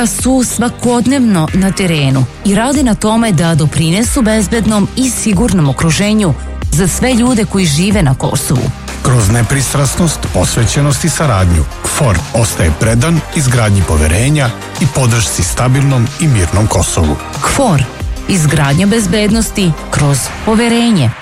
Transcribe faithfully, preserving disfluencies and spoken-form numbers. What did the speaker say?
su svakodnevno na terenu i rade na tome da doprinesu bezbednom i sigurnom okruženju za sve ljude koji žive na Kosovu. Kroz nepristrasnost, posvećenost i saradnju, K F O R ostaje predan izgradnji poverenja i podršci stabilnom i mirnom Kosovu. K F O R, izgradnja bezbednosti kroz poverenje.